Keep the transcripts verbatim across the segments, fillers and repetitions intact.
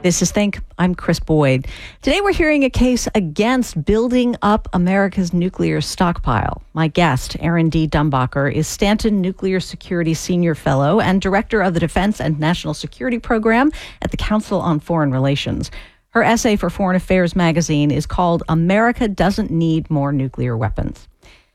This is Think. I'm Chris Boyd. Today we're hearing a case against building up America's nuclear stockpile. My guest, Erin D. Dumbacher, is Stanton Nuclear Security Senior Fellow and Director of the Defense and National Security Program at the Council on Foreign Relations. Her essay for Foreign Affairs magazine is called America Doesn't Need More Nuclear Weapons.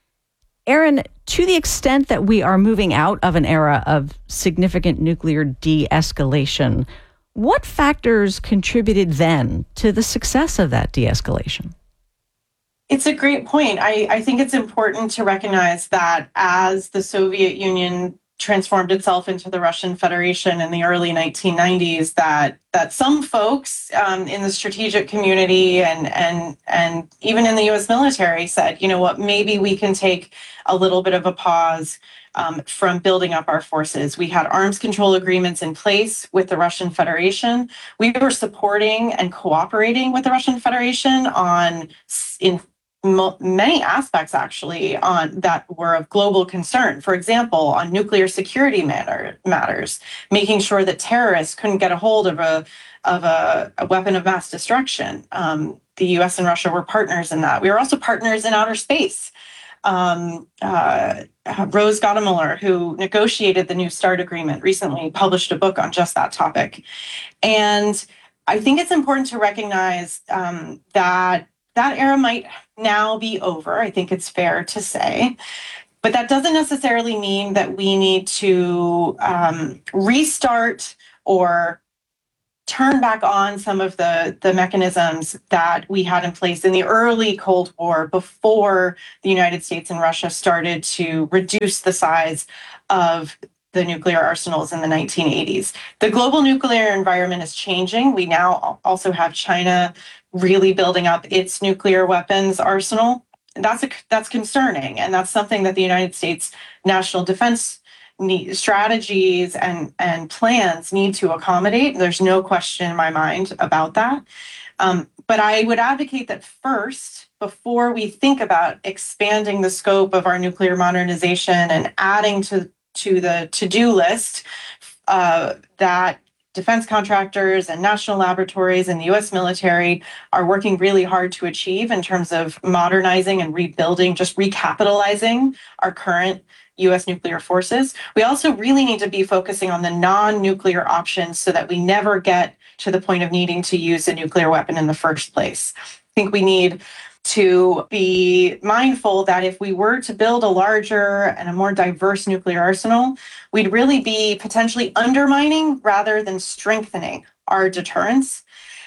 Erin, to the extent that we are moving out of an era of significant nuclear de-escalation, what factors contributed then to the success of that de-escalation? It's a great point. I, I think it's important to recognize that as the Soviet Union transformed itself into the Russian Federation in the early nineteen nineties, that that some folks um, in the strategic community and and and even in the U S military said, you know what, maybe we can take a little bit of a pause um, from building up our forces. We had arms control agreements in place with the Russian Federation. We were supporting and cooperating with the Russian Federation on in many aspects, actually, on that were of global concern. For example, on nuclear security matter, matters, making sure that terrorists couldn't get a hold of a of a, a weapon of mass destruction. Um, the U S and Russia were partners in that. We were also partners in outer space. Um, uh, Rose Gottemoeller, who negotiated the New START agreement, recently published a book on just that topic. And I think it's important to recognize um, that that era might now be over. I think it's fair to say. But that doesn't necessarily mean that we need to um, restart or turn back on some of the, the mechanisms that we had in place in the early Cold War before the United States and Russia started to reduce the size of the nuclear arsenals in the nineteen eighties. The global nuclear environment is changing. We now also have China really building up its nuclear weapons arsenal. That's a, that's concerning, and that's something that the United States national defense need, strategies and, and plans need to accommodate. There's no question in my mind about that. Um, but I would advocate that first, before we think about expanding the scope of our nuclear modernization and adding to, to the to-do list, uh, that defense contractors and national laboratories and the U S military are working really hard to achieve in terms of modernizing and rebuilding, just recapitalizing our current U S nuclear forces. We also really need to be focusing on the non-nuclear options so that we never get to the point of needing to use a nuclear weapon in the first place. I think we need to be mindful that if we were to build a larger and a more diverse nuclear arsenal, we'd really be potentially undermining rather than strengthening our deterrence.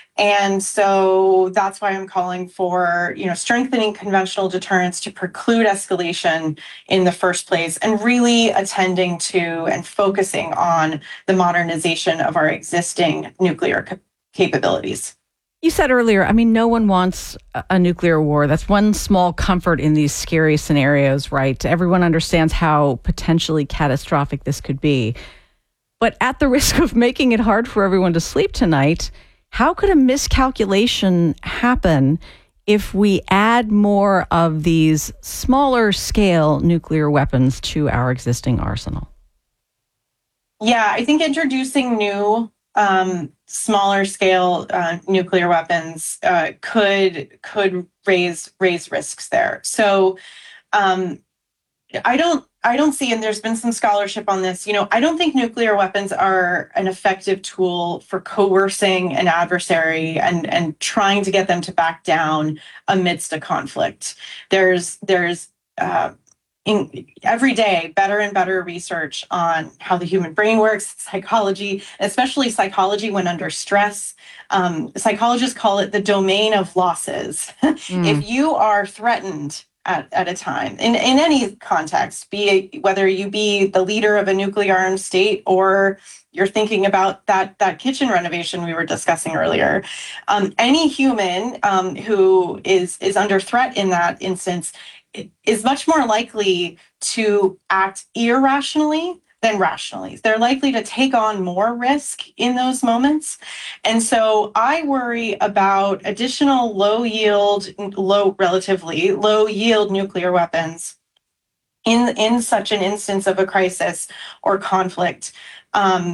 And so that's why I'm calling for, you know, strengthening conventional deterrence to preclude escalation in the first place, and really attending to and focusing on the modernization of our existing nuclear cap- capabilities. You said earlier, I mean, no one wants a nuclear war. That's one small comfort in these scary scenarios, right? Everyone understands how potentially catastrophic this could be. But at the risk of making it hard for everyone to sleep tonight, how could a miscalculation happen if we add more of these smaller scale nuclear weapons to our existing arsenal? Yeah, I think introducing new um, smaller scale uh, nuclear weapons uh, could could raise raise risks there. So um, I don't I don't see, and there's been some scholarship on this, you know, I don't think nuclear weapons are an effective tool for coercing an adversary and, and trying to get them to back down amidst a conflict. There's there's uh, in every day better and better research on how the human brain works, psychology, especially psychology when under stress. Um, psychologists call it the domain of losses. Mm. If you are threatened at, at a time, in, in any context, be it, whether you be the leader of a nuclear armed state or you're thinking about that, that kitchen renovation we were discussing earlier, um, any human um, who is, is under threat in that instance is much more likely to act irrationally than rationally. They're likely to take on more risk in those moments. And so I worry about additional low yield, low, relatively low yield nuclear weapons in, in such an instance of a crisis or conflict. Um,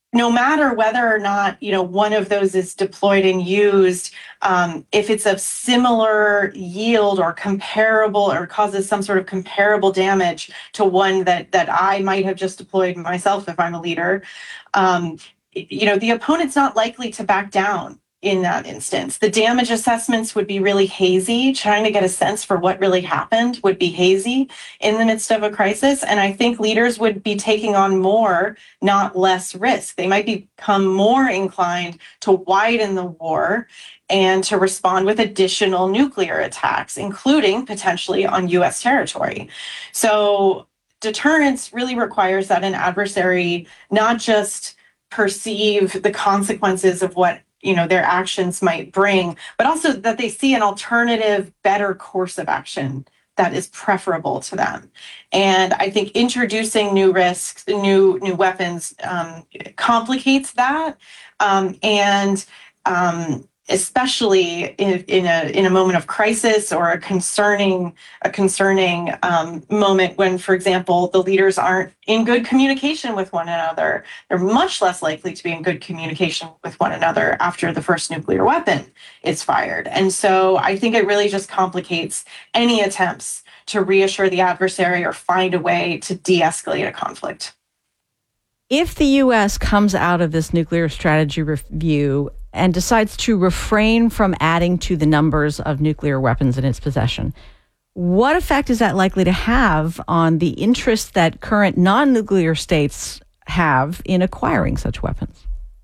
no matter whether or not, you know, one of those is deployed and used, um, if it's of similar yield or comparable or causes some sort of comparable damage to one that that I might have just deployed myself if I'm a leader, um, you know, the opponent's not likely to back down in that instance. The damage assessments would be really hazy. Trying to get a sense for what really happened would be hazy in the midst of a crisis. And I think leaders would be taking on more, not less risk. They might become more inclined to widen the war and to respond with additional nuclear attacks, including potentially on U S territory. So deterrence really requires that an adversary not just perceive the consequences of what you know their actions might bring, but also that they see an alternative, better course of action that is preferable to them. And I think introducing new risks, new new weapons, um, complicates that, um, and um, especially in, in a in a moment of crisis or a concerning a concerning um, moment when, for example, the leaders aren't in good communication with one another. They're much less likely to be in good communication with one another after the first nuclear weapon is fired. And so I think it really just complicates any attempts to reassure the adversary or find a way to de-escalate a conflict. If the U S comes out of this nuclear strategy review and decides to refrain from adding to the numbers of nuclear weapons in its possession, what effect is that likely to have on the interest that current non-nuclear states have in acquiring such weapons?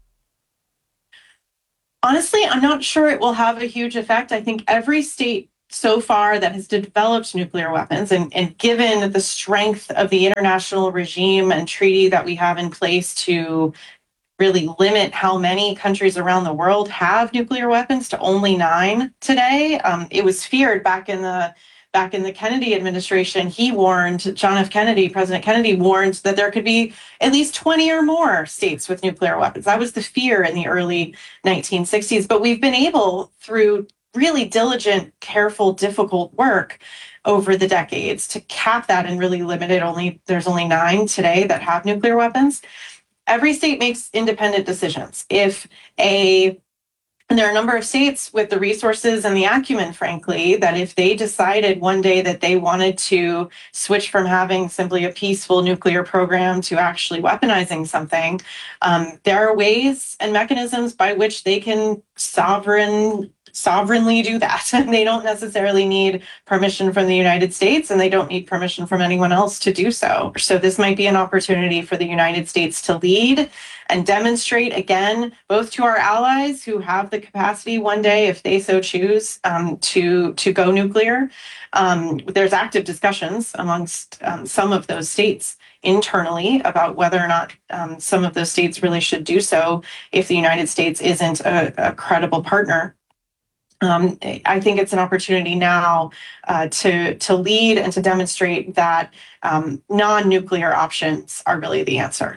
Honestly, I'm not sure it will have a huge effect. I think every state so far that has developed nuclear weapons, and, and given the strength of the international regime and treaty that we have in place to really limit how many countries around the world have nuclear weapons to only nine today. Um, it was feared back in the back in the Kennedy administration. He warned, John F. Kennedy, President Kennedy warned that there could be at least twenty or more states with nuclear weapons. That was the fear in the early nineteen sixties. But we've been able, through really diligent, careful, difficult work over the decades, to cap that and really limit it. Only there's only nine today that have nuclear weapons. Every state makes independent decisions. If a And there are a number of states with the resources and the acumen, frankly, that if they decided one day that they wanted to switch from having simply a peaceful nuclear program to actually weaponizing something, um, there are ways and mechanisms by which they can sovereign sovereignly do that. And they don't necessarily need permission from the United States, and they don't need permission from anyone else to do so. So this might be an opportunity for the United States to lead and demonstrate again, both to our allies who have the capacity one day, if they so choose, um, to, to go nuclear. Um, there's active discussions amongst um, some of those states internally about whether or not um, some of those states really should do so if the United States isn't a, a credible partner. Um, I think it's an opportunity now uh, to to lead and to demonstrate that um, non-nuclear options are really the answer.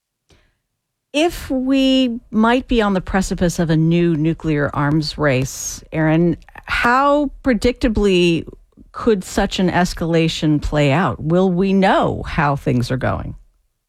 If we might be on the precipice of a new nuclear arms race, Erin, how predictably could such an escalation play out? Will we know how things are going?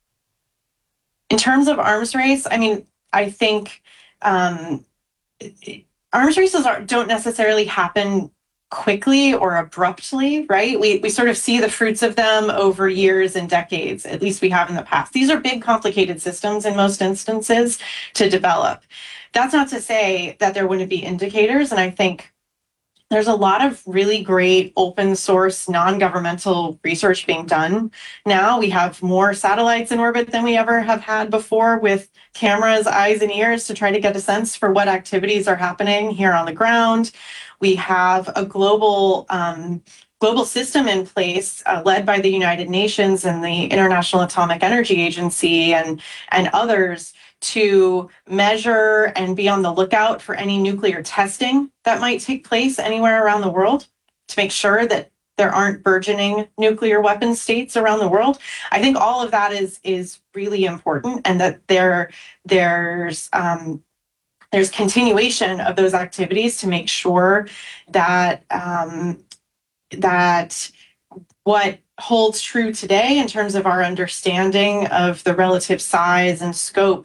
In terms of arms race, I mean, I think um, it, arms races are, don't necessarily happen quickly or abruptly, right? We we sort of see the fruits of them over years and decades, at least we have in the past. These are big, complicated systems in most instances to develop. That's not to say that there wouldn't be indicators, and I think there's a lot of really great open source, non-governmental research being done now. We have more satellites in orbit than we ever have had before, with cameras, eyes, and ears to try to get a sense for what activities are happening here on the ground. We have a global um, global system in place uh, led by the United Nations and the International Atomic Energy Agency and, and others to measure and be on the lookout for any nuclear testing that might take place anywhere around the world, to make sure that there aren't burgeoning nuclear weapon states around the world. I think all of that is is really important, and that there there's um, there's continuation of those activities to make sure that um, that what holds true today in terms of our understanding of the relative size and scope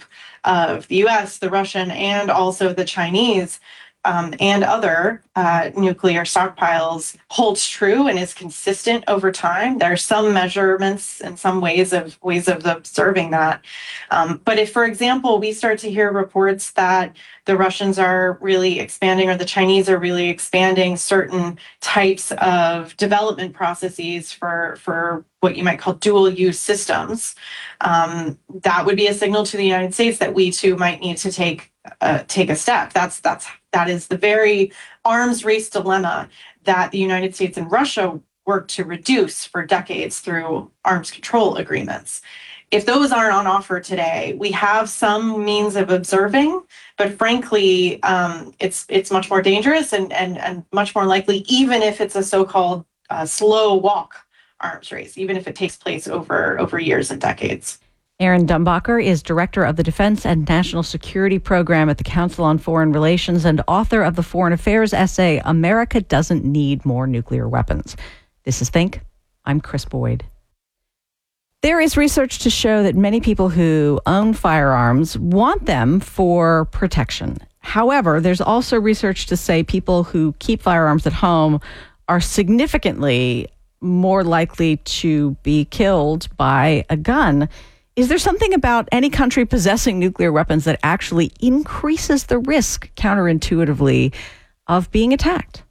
of the U S, the Russian, and also the Chinese um, and other uh, nuclear stockpiles holds true and is consistent over time. There are some measurements and some ways of ways of observing that. Um, but if, for example, we start to hear reports that the Russians are really expanding or the Chinese are really expanding certain types of development processes for, for what you might call dual use systems, um, that would be a signal to the United States that we too might need to take uh, take a step. That's that's that is the very arms race dilemma that the United States and Russia worked to reduce for decades through arms control agreements. If those aren't on offer today, we have some means of observing, but frankly, um, it's it's much more dangerous and, and, and much more likely, even if it's a so-called uh, slow walk arms race, even if it takes place over, over years and decades. Erin Dumbacher is Director of the Defense and National Security Program at the Council on Foreign Relations and author of the Foreign Affairs essay, America Doesn't Need More Nuclear Weapons. This is Think. I'm Chris Boyd. There is research to show that many people who own firearms want them for protection. However, there's also research to say people who keep firearms at home are significantly more likely to be killed by a gun. Is there something about any country possessing nuclear weapons that actually increases the risk, counterintuitively, of being attacked?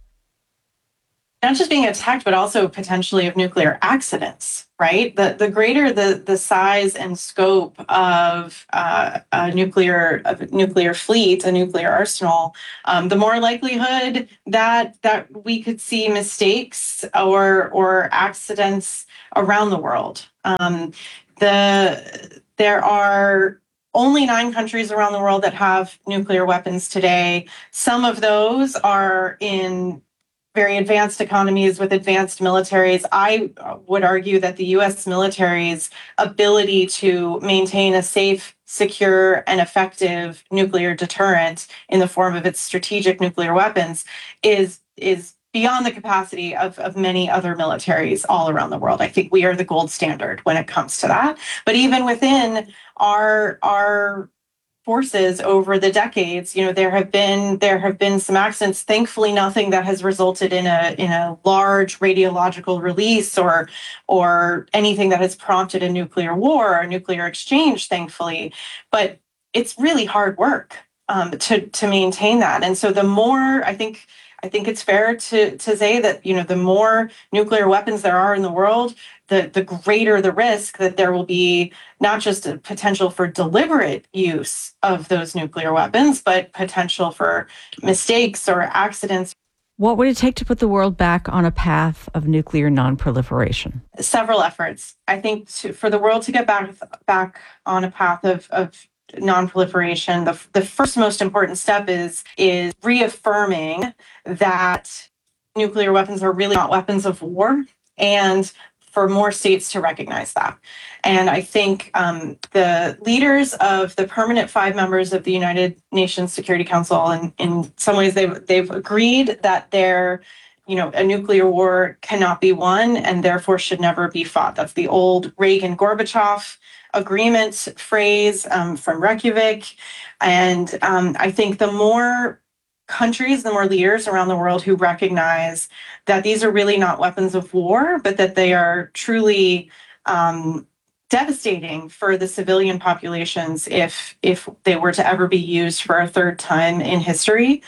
Not just being attacked, but also potentially of nuclear accidents, right? The the greater the the size and scope of uh, a nuclear of a nuclear fleet, a nuclear arsenal, um, the more likelihood that that we could see mistakes or or accidents around the world. Um, the there are only nine countries around the world that have nuclear weapons today. Some of those are in very advanced economies with advanced militaries. I would argue that the U S military's ability to maintain a safe, secure, and effective nuclear deterrent in the form of its strategic nuclear weapons is, is beyond the capacity of, of many other militaries all around the world. I think we are the gold standard when it comes to that. But even within our, our forces over the decades, you know, there have been there have been some accidents. Thankfully, nothing that has resulted in a in a large radiological release or or anything that has prompted a nuclear war or a nuclear exchange. Thankfully, but it's really hard work um, to to maintain that. And so, the more I think. I think it's fair to to say that, you know, the more nuclear weapons there are in the world, the, the greater the risk that there will be not just a potential for deliberate use of those nuclear weapons, but potential for mistakes or accidents. What would it take to put the world back on a path of nuclear non-proliferation? Several efforts. I think to, for the world to get back back on a path of, of non-proliferation, the, the first most important step is is reaffirming that nuclear weapons are really not weapons of war, and for more states to recognize that. And I think um, the leaders of the permanent five members of the United Nations Security Council, and in some ways they've they've agreed that they're you know, a nuclear war cannot be won and therefore should never be fought. That's the old Reagan-Gorbachev agreement phrase um, from Reykjavik. And um, I think the more countries, the more leaders around the world who recognize that these are really not weapons of war, but that they are truly um, devastating for the civilian populations if if they were to ever be used for a third time in history.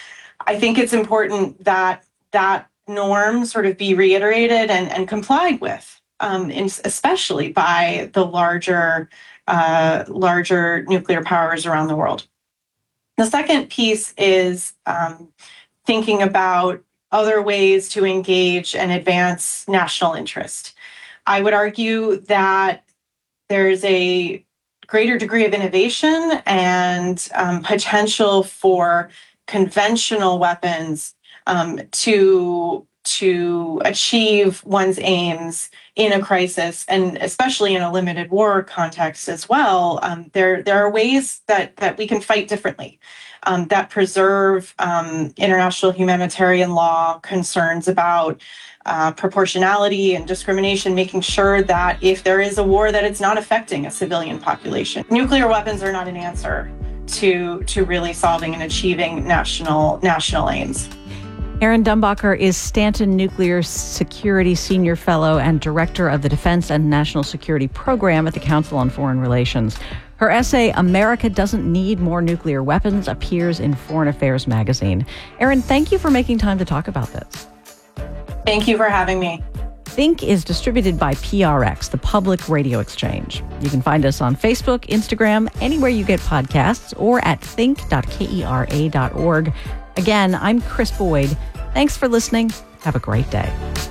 I think it's important that that norm sort of be reiterated and, and complied with, um, in, especially by the larger, uh, larger nuclear powers around the world. The second piece is um, thinking about other ways to engage and advance national interest. I would argue that there's a greater degree of innovation and um, potential for conventional weapons Um, to to achieve one's aims in a crisis, and especially in a limited war context as well, um, there there are ways that that we can fight differently, um, that preserve um, international humanitarian law concerns about uh, proportionality and discrimination, making sure that if there is a war, that it's not affecting a civilian population. Nuclear weapons are not an answer to to really solving and achieving national national aims. Erin Dumbacher is Stanton Nuclear Security Senior Fellow and Director of the Defense and National Security Program at the Council on Foreign Relations. Her essay, America Doesn't Need More Nuclear Weapons, appears in Foreign Affairs magazine. Erin, thank you for making time to talk about this. Thank you for having me. Think is distributed by P R X, the Public Radio Exchange. You can find us on Facebook, Instagram, anywhere you get podcasts, or at think dot kera dot org. Again, I'm Chris Boyd. Thanks for listening. Have a great day.